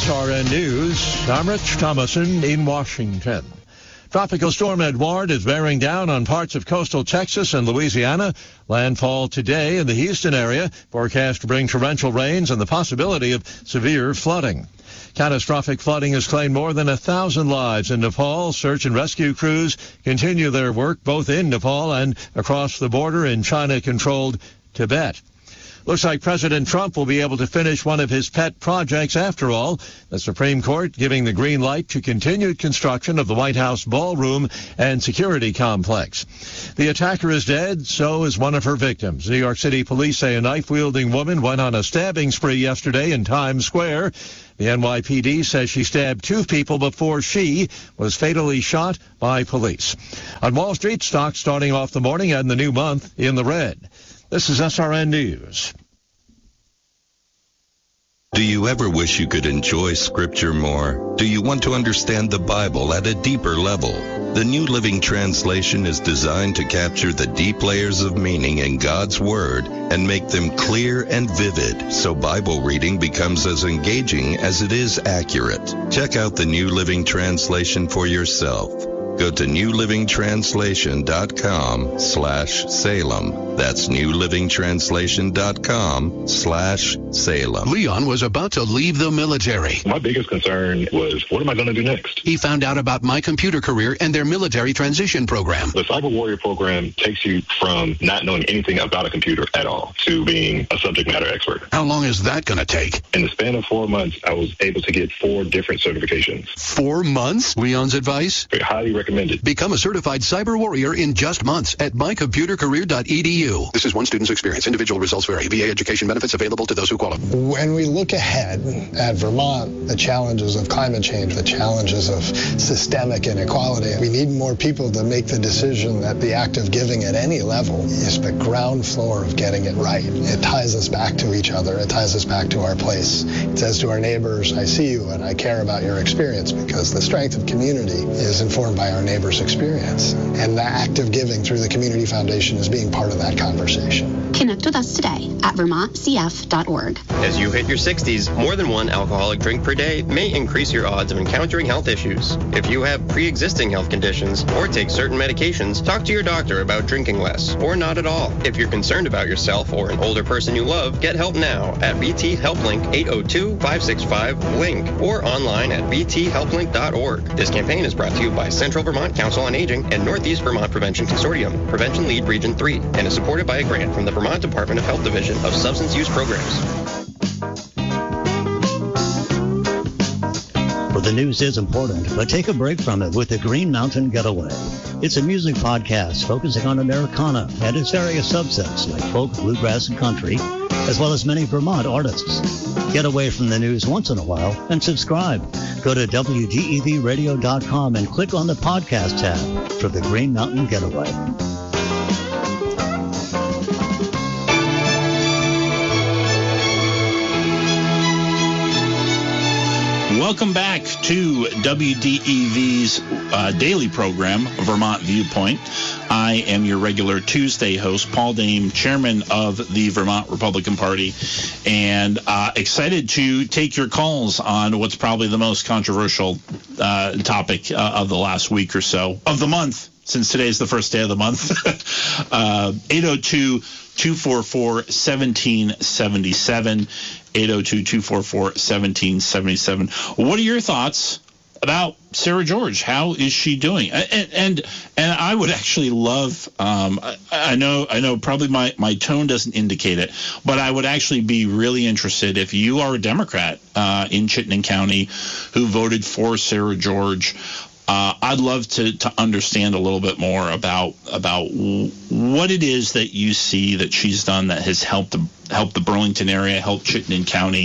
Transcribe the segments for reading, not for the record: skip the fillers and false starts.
SRN News, I'm Rich Thomason in Washington. Tropical storm Edouard is bearing down on parts of coastal Texas and Louisiana. Landfall today in the Houston area, forecast to bring torrential rains and the possibility of severe flooding. Catastrophic flooding has claimed more than 1,000 lives in Nepal. Search and rescue crews continue their work both in Nepal and across the border in China-controlled Tibet. Looks like President Trump will be able to finish one of his pet projects after all. The Supreme Court giving the green light to continued construction of the White House ballroom and security complex. The attacker is dead, so is one of her victims. New York City police say a knife-wielding woman went on a stabbing spree yesterday in Times Square. The NYPD says she stabbed 2 people before she was fatally shot by police. On Wall Street, stocks starting off the morning and the new month in the red. This is SRN News. Do you ever wish you could enjoy Scripture more? Do you want to understand the Bible at a deeper level? The New Living Translation is designed to capture the deep layers of meaning in God's Word and make them clear and vivid, so Bible reading becomes as engaging as it is accurate. Check out the New Living Translation for yourself. Go to newlivingtranslation.com/Salem. That's newlivingtranslation.com/Salem. Leon was about to leave the military. My biggest concern was, what am I going to do next? He found out about My Computer Career and their military transition program. The Cyber Warrior program takes you from not knowing anything about a computer at all to being a subject matter expert. How long is that going to take? In the span of 4 months, I was able to get 4 different certifications. 4 months? Leon's advice? Highly recommended. Become a certified cyber warrior in just months at mycomputercareer.edu. This is one student's experience. Individual results vary. VA education benefits available to those who qualify. When we look ahead at Vermont, the challenges of climate change, the challenges of systemic inequality, we need more people to make the decision that the act of giving at any level is the ground floor of getting it right. It ties us back to each other. It ties us back to our place. It says to our neighbors, I see you and I care about your experience, because the strength of community is informed by our neighbors' experience. And the act of giving through the Community Foundation is being part of that conversation. Connect with us today at vermontcf.org. As you hit your 60s, more than one alcoholic drink per day may increase your odds of encountering health issues. If you have pre-existing health conditions or take certain medications, talk to your doctor about drinking less or not at all. If you're concerned about yourself or an older person you love, get help now at BT HelpLink 802-565-LINK or online at bthelplink.org. This campaign is brought to you by Central Vermont Council on Aging and Northeast Vermont Prevention Consortium, Prevention Lead Region 3, and is supported by a grant from the Vermont Department of Health Division of Substance Use Programs. Well, the news is important, but take a break from it with the Green Mountain Getaway. It's a music podcast focusing on Americana and its various subsets like folk, bluegrass, and country, as well as many Vermont artists. Get away from the news once in a while and subscribe. Go to WGEVradio.com and click on the podcast tab for the Green Mountain Getaway. Welcome back to WDEV's daily program, Vermont Viewpoint. I am your regular Tuesday host, Paul Dame, chairman of the Vermont Republican Party, and excited to take your calls on what's probably the most controversial topic of the last week or so, of the month, since today's the first day of the month. 802-244-1777. 802-244-1777. What are your thoughts about Sarah George? How is she doing? And I would actually love, I know probably my tone doesn't indicate it, but I would actually be really interested if you are a Democrat in Chittenden County who voted for Sarah George. I'd love to understand a little bit more about what it is that you see that she's done that has helped the Burlington area, helped Chittenden County.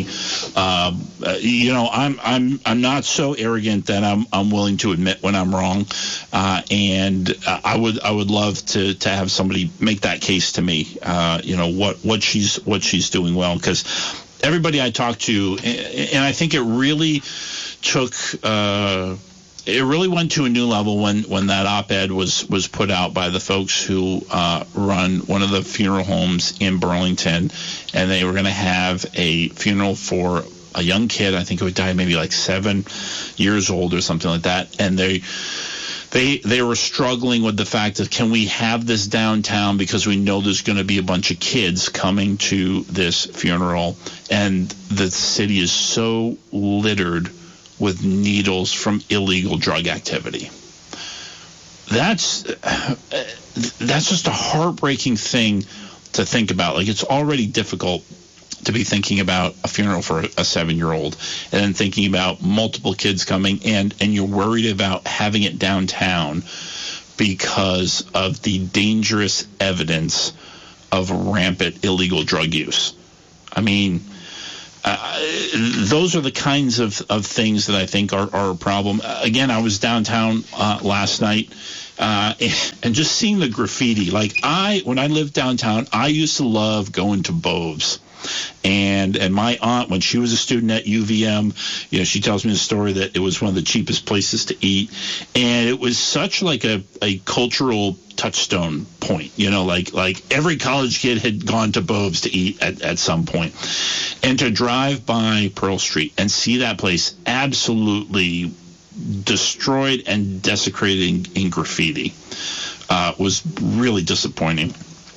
I'm not so arrogant that I'm willing to admit when I'm wrong, and I would love to have somebody make that case to me. What she's doing well, because everybody I talked to, and I think it really took. It really went to a new level when that op-ed was put out by the folks who run one of the funeral homes in Burlington, and they were going to have a funeral for a young kid, I think who had died maybe like 7 years old or something like that, and they were struggling with the fact that, can we have this downtown because we know there's going to be a bunch of kids coming to this funeral, and the city is so littered with needles from illegal drug activity. That's just a heartbreaking thing to think about. Like, it's already difficult to be thinking about a funeral for a 7-year-old, and then thinking about multiple kids coming, and you're worried about having it downtown because of the dangerous evidence of rampant illegal drug use. I mean, those are the kinds of things that I think are a problem. Again, I was downtown last night, and just seeing the graffiti. Like, when I lived downtown, I used to love going to Bove's. And my aunt, when she was a student at UVM, she tells me the story that it was one of the cheapest places to eat, and it was such like a cultural touchstone point. Like every college kid had gone to Bove's to eat at some point, and to drive by Pearl Street and see that place absolutely destroyed and desecrated in graffiti was really disappointing.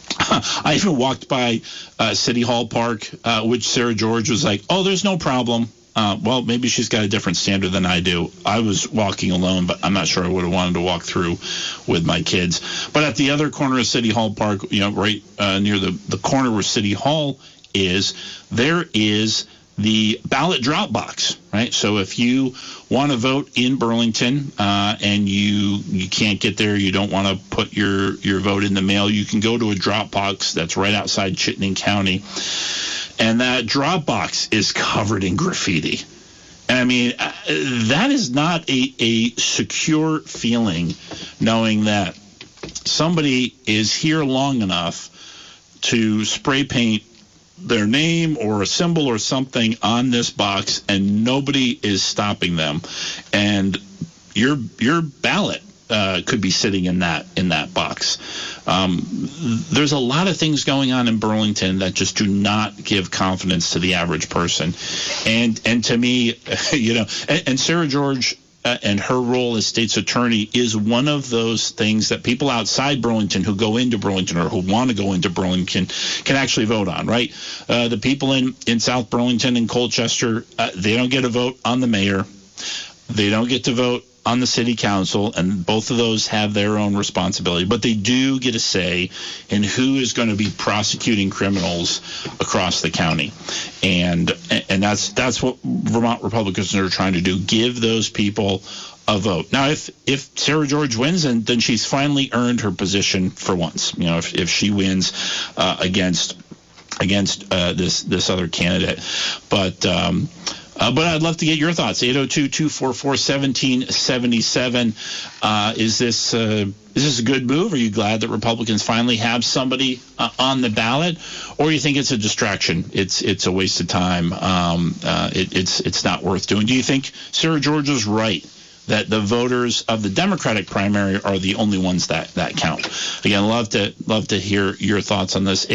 I even walked by City Hall Park, which Sarah George was like, oh, there's no problem. Well, maybe she's got a different standard than I do. I was walking alone, but I'm not sure I would have wanted to walk through with my kids. But at the other corner of City Hall Park, right near the corner where City Hall is, there is the ballot drop box, right? So if you want to vote in Burlington and you can't get there, you don't want to put your vote in the mail, you can go to a drop box that's right outside Chittenden County, and that drop box is covered in graffiti. And I mean, that is not a secure feeling, knowing that somebody is here long enough to spray paint their name or a symbol or something on this box, and nobody is stopping them, and your ballot could be sitting in that box. There's a lot of things going on in Burlington that just do not give confidence to the average person, and to me, and Sarah George and her role as state's attorney is one of those things that people outside Burlington who go into Burlington or who want to go into Burlington can actually vote on, right? The people in South Burlington and Colchester, they don't get a vote on the mayor. They don't get to vote on the city council, and both of those have their own responsibility. But they do get a say in who is going to be prosecuting criminals across the county. And that's what Vermont Republicans are trying to do, give those people a vote. Now, if Sarah George wins, then she's finally earned her position for once. If she wins against this other candidate. But I'd love to get your thoughts. 802-244-1777. Is this a good move? Are you glad that Republicans finally have somebody on the ballot, or you think it's a distraction? It's a waste of time. It's not worth doing. Do you think Sarah George is right that the voters of the Democratic primary are the only ones that count? Again, love to hear your thoughts on this.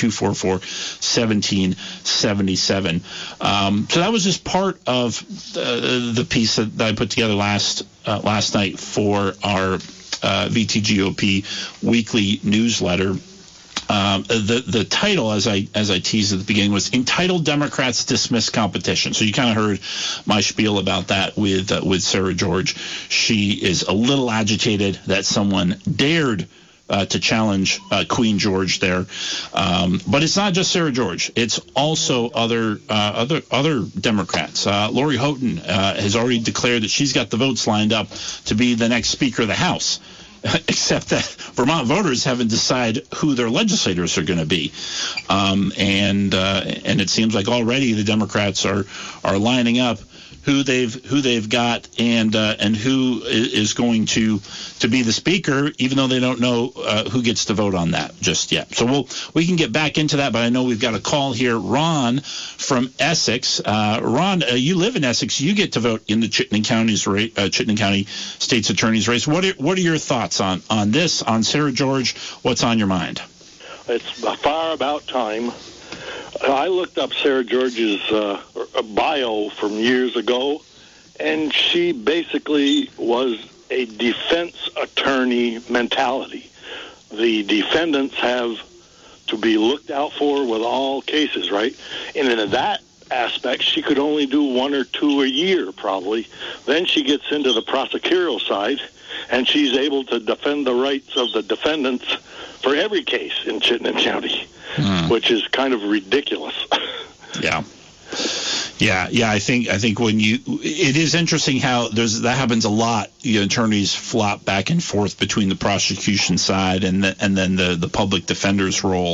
802-244-1777. So that was just part of the piece that I put together last night for our VTGOP weekly newsletter. The title, as I teased at the beginning, was entitled "Democrats Dismiss Competition." So you kind of heard my spiel about that with Sarah George. She is a little agitated that someone dared to challenge Queen George there, but it's not just Sarah George. It's also other Democrats. Lori Houghton has already declared that she's got the votes lined up to be the next Speaker of the House. Except that Vermont voters haven't decided who their legislators are going to be, and it seems like already the Democrats are lining up who they've got and who is going to be the speaker, even though they don't know who gets to vote on that just yet. So we can get back into that, but I know we've got a call here. Ron from Essex. Ron, you live in Essex. You get to vote in the Chittenden County State's Attorney's race. What are your thoughts on this, on Sarah George? What's on your mind? It's far about time. I looked up Sarah George's bio from years ago, and she basically was a defense attorney mentality. The defendants have to be looked out for with all cases, right? And in that aspect, she could only do 1 or 2 a year, probably. Then she gets into the prosecutorial side, and she's able to defend the rights of the defendants for every case in Chittenden County, which is kind of ridiculous. Yeah. I think when it is interesting how that happens a lot. Attorneys flop back and forth between the prosecution side and then the public defender's role.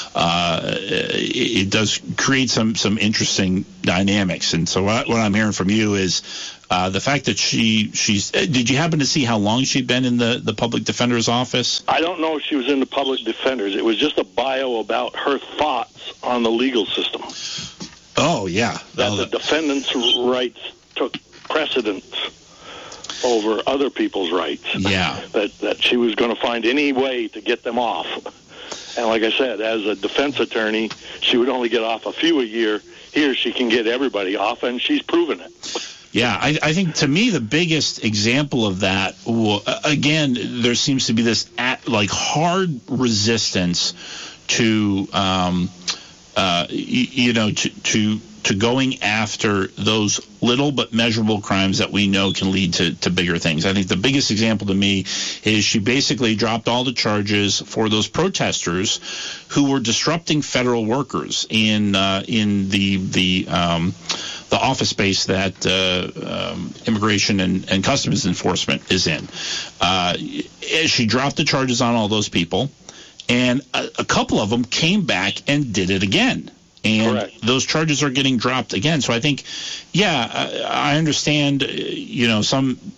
It does create some interesting dynamics. And so what I'm hearing from you is the fact that she's. Did you happen to see how long she'd been in the public defender's office? I don't know if she was in the public defender's. It was just a bio about her thoughts on the legal system. Oh, yeah. That the defendant's rights took precedence over other people's rights. Yeah. That she was going to find any way to get them off. And like I said, as a defense attorney, she would only get off a few a year. Here she can get everybody off, and she's proven it. Yeah, I think to me the biggest example of that, again, there seems to be this hard resistance to to going after those little but measurable crimes that we know can lead to bigger things. I think the biggest example to me is she basically dropped all the charges for those protesters who were disrupting federal workers in the office space that Immigration and Customs Enforcement is in. She dropped the charges on all those people. And a couple of them came back and did it again. And correct. Those charges are getting dropped again. So I think, I understand, there's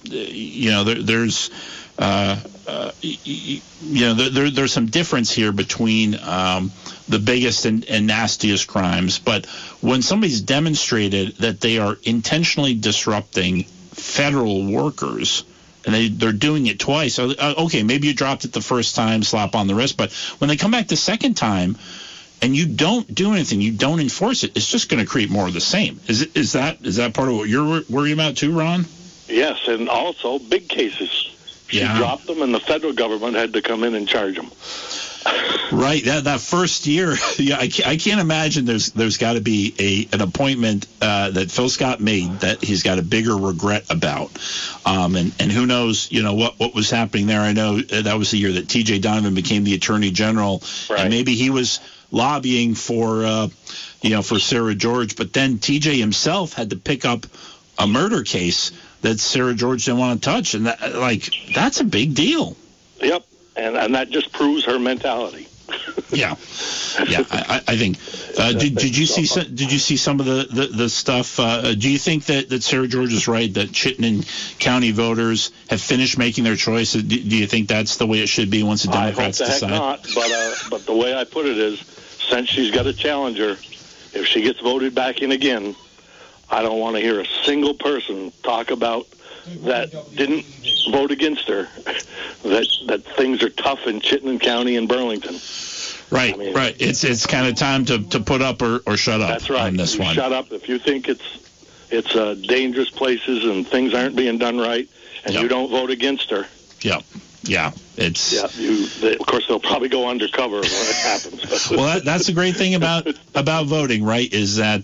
some difference here between the biggest and nastiest crimes. But when somebody's demonstrated that they are intentionally disrupting federal workers, and they're doing it twice. Okay, maybe you dropped it the first time, slap on the wrist, but when they come back the second time and you don't do anything, you don't enforce it, it's just going to create more of the same. Is that part of what you're worried about too, Ron? Yes, and also big cases. She dropped them, and the federal government had to come in and charge them. Right, that first year, I can't imagine there's got to be an appointment that Phil Scott made that he's got a bigger regret about, and who knows, what was happening there. I know that was the year that T.J. Donovan became the Attorney General, right. And maybe he was lobbying for Sarah George, but then T.J. himself had to pick up a murder case that Sarah George didn't want to touch, and that's a big deal. Yep. And that just proves her mentality. Yeah. I think. Did you see some of the stuff? Do you think that Sarah George is right that Chittenden County voters have finished making their choice? Do you think that's the way it should be once the Democrats decide? I hope the heck not. But the way I put it is, since she's got a challenger, if she gets voted back in again, I don't want to hear a single person talk about that didn't vote against her, that things are tough in Chittenden County and Burlington. Right, right. It's kind of time to put up or shut up. That's right. On this one. Shut up if you think it's dangerous places and things aren't being done right, and you don't vote against her. Yep. Yeah, it's. Yeah, of course they'll probably go undercover when it happens. Well, that's the great thing about voting, right? Is that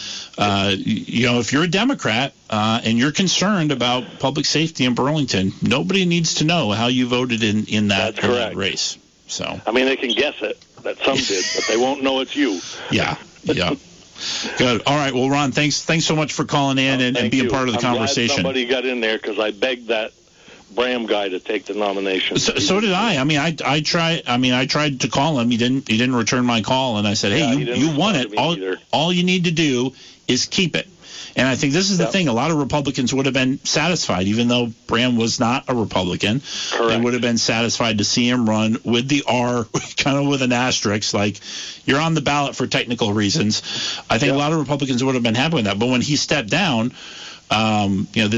if you're a Democrat and you're concerned about public safety in Burlington, nobody needs to know how you voted in that race. So I mean, they can guess it that some did, but they won't know it's you. Yeah. Good. All right. Well, Ron, thanks so much for calling in and being part of the conversation. I'm glad somebody got in there because I begged that Bram guy to take the nomination. So did I. I mean, I tried to call him. He didn't return my call, and I said, "Hey, you won it. All you need to do is keep it." And I think this is the thing. A lot of Republicans would have been satisfied, even though Bram was not a Republican. Correct. They would have been satisfied to see him run with the R, kind of with an asterisk, like you're on the ballot for technical reasons. I think a lot of Republicans would have been happy with that. But when he stepped down,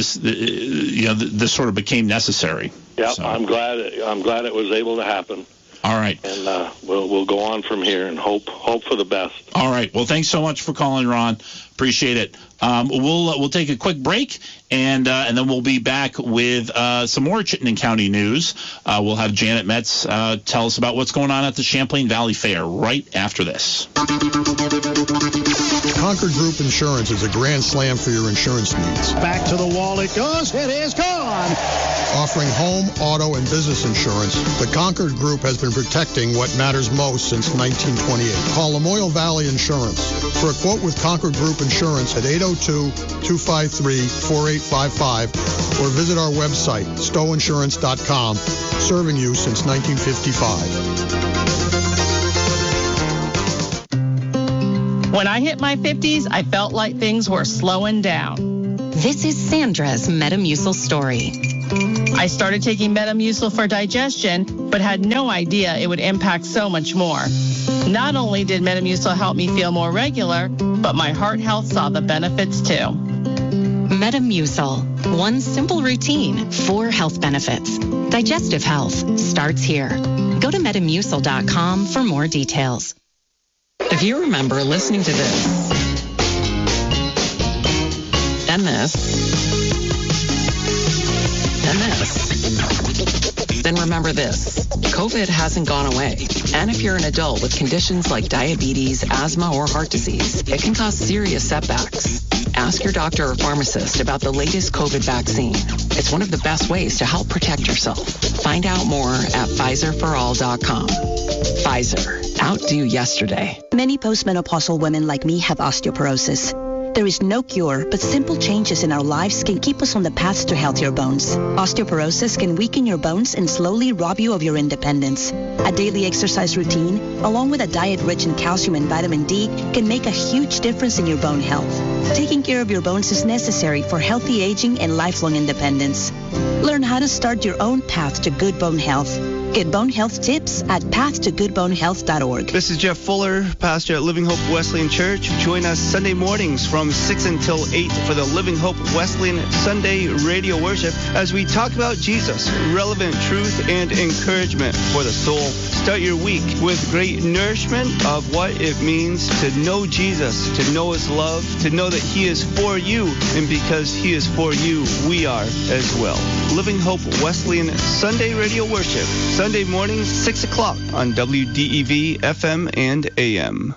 this sort of became necessary. Yeah, so. I'm glad it was able to happen. All right. And we'll go on from here and hope for the best. All right. Well, thanks so much for calling, Ron. Appreciate it. We'll take a quick break, and then we'll be back with some more Chittenden County news. We'll have Janet Metz tell us about what's going on at the Champlain Valley Fair right after this. Concord Group Insurance is a grand slam for your insurance needs. Back to the wall it goes. It is gone. Offering home, auto, and business insurance, the Concord Group has been protecting what matters most since 1928. Call Lamoille Valley Insurance for a quote with Concord Group Insurance at 802-253-4855 or visit our website, stowinsurance.com, serving you since 1955. When I hit my 50s, I felt like things were slowing down. This is Sandra's Metamucil story. I started taking Metamucil for digestion, but had no idea it would impact so much more. Not only did Metamucil help me feel more regular, but my heart health saw the benefits too. Metamucil. One simple routine, 4 health benefits. Digestive health starts here. Go to Metamucil.com for more details. If you remember listening to this, and this, and this, then remember this. COVID hasn't gone away. And if you're an adult with conditions like diabetes, asthma, or heart disease, it can cause serious setbacks. Ask your doctor or pharmacist about the latest COVID vaccine. It's one of the best ways to help protect yourself. Find out more at PfizerForAll.com. Pfizer. Outdo yesterday. Many postmenopausal women like me have osteoporosis. There is no cure, but simple changes in our lives can keep us on the path to healthier bones. Osteoporosis can weaken your bones and slowly rob you of your independence. A daily exercise routine, along with a diet rich in calcium and vitamin D, can make a huge difference in your bone health. Taking care of your bones is necessary for healthy aging and lifelong independence. Learn how to start your own path to good bone health. Get bone health tips at pathtogoodbonehealth.org. This is Jeff Fuller, pastor at Living Hope Wesleyan Church. Join us Sunday mornings from 6 until 8 for the Living Hope Wesleyan Sunday radio worship as we talk about Jesus, relevant truth and encouragement for the soul. Start your week with great nourishment of what it means to know Jesus, to know his love, to know that he is for you, and because he is for you, we are as well. Living Hope Wesleyan Sunday radio worship. Sunday mornings, 6 o'clock on WDEV, FM, and AM.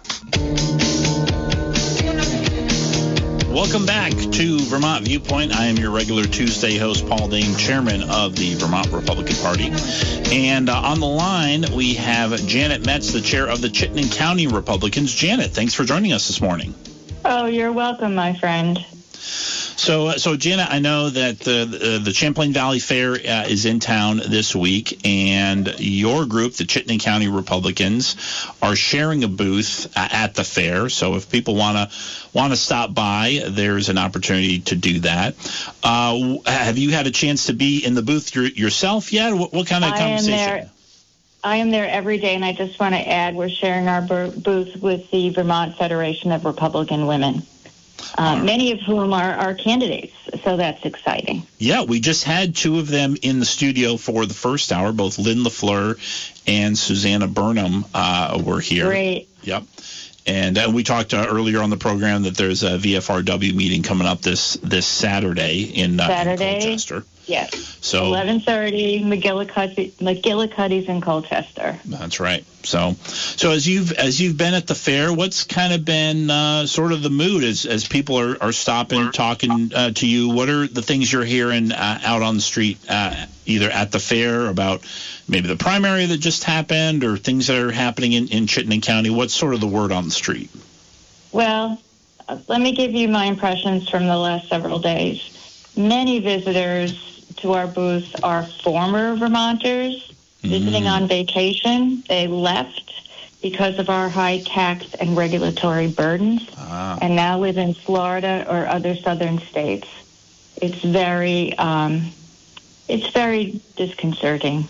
Welcome back to Vermont Viewpoint. I am your regular Tuesday host, Paul Dane, chairman of the Vermont Republican Party. And on the line, we have Janet Metz, the chair of the Chittenden County Republicans. Janet, thanks for joining us this morning. Oh, you're welcome, my friend. So Janet, I know that the Champlain Valley Fair is in town this week, and your group, the Chittenden County Republicans, are sharing a booth at the fair. So if people want to stop by, there's an opportunity to do that. Have you had a chance to be in the booth yourself yet? What kind of conversation? I am there every day, and I just want to add we're sharing our booth with the Vermont Federation of Republican Women. Many of whom are candidates, so that's exciting. Yeah, we just had 2 of them in the studio for the first hour. Both Lynn LaFleur and Susanna Burnham were here. Great. Yep. And we talked earlier on the program that there's a VFRW meeting coming up this Saturday in Colchester. Yes. So 11:30, McGillicuddy's in Colchester. That's right. So as you've been at the fair, what's kind of been sort of the mood as people are stopping, talking to you? What are the things you're hearing out on the street, either at the fair about maybe the primary that just happened or things that are happening in Chittenden County? What's sort of the word on the street? Well, let me give you my impressions from the last several days. Many visitors to our booth are former Vermonters visiting on vacation. They left because of our high tax and regulatory burdens and now live in Florida or other southern states. It's very disconcerting.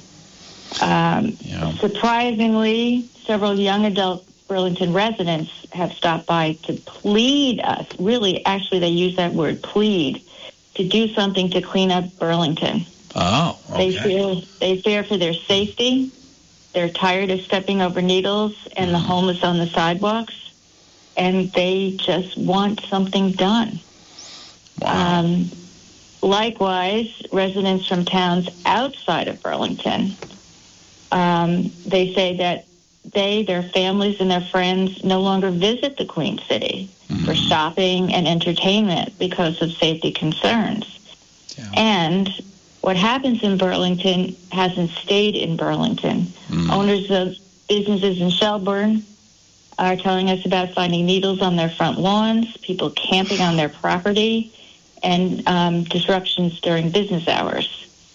Surprisingly, several young adult Burlington residents have stopped by to plead us. Really, actually, they use that word, plead, to do something to clean up Burlington. Oh, okay. They fear for their safety. They're tired of stepping over needles and the homeless on the sidewalks, and they just want something done. Wow. Likewise, residents from towns outside of Burlington, they say that their families, and their friends no longer visit the Queen City for shopping and entertainment because of safety concerns. Yeah. And what happens in Burlington hasn't stayed in Burlington. Owners of businesses in Shelburne are telling us about finding needles on their front lawns, people camping on their property, and disruptions during business hours.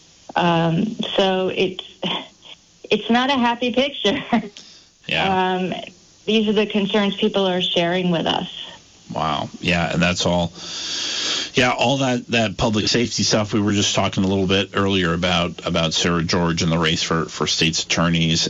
So it's not a happy picture. Yeah. These are the concerns people are sharing with us. Wow. Yeah, and that's all. Yeah, all that public safety stuff. We were just talking a little bit earlier about Sarah George and the race for state's attorneys.